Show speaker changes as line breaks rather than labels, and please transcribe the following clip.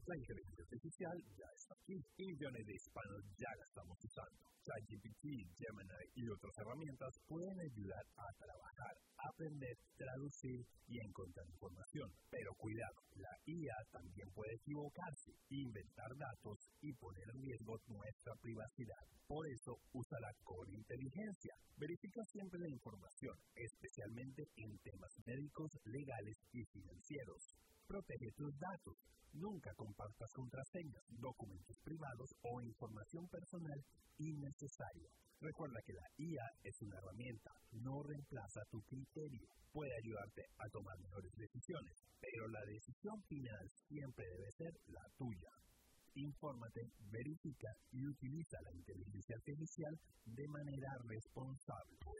La inteligencia artificial ya está aquí y millones de hispanos ya la estamos usando. ChatGPT, Gemini y otras herramientas pueden ayudar a trabajar, aprender, traducir y encontrar información. Pero cuidado, la IA también puede equivocarse, inventar datos y poner en riesgo nuestra privacidad. Por eso, úsala con inteligencia. Verifica siempre la información, especialmente en temas médicos, legales y financieros. Protege tus datos. Nunca compartas contraseñas, documentos privados o información personal innecesaria. Recuerda que la IA es una herramienta, no reemplaza tu criterio. Puede ayudarte a tomar mejores decisiones, pero la decisión final siempre debe ser la tuya. Infórmate, verifica y utiliza la inteligencia artificial de manera responsable.